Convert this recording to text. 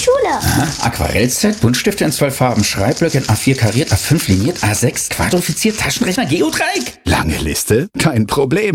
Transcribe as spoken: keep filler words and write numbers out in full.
Schule. Aha. Aquarellset, Buntstifte in zwölf Farben, Schreibblöcke in A vier kariert, A fünf liniert, A sechs quadrifiziert, Taschenrechner, Geodreieck. Lange Liste? Kein Problem.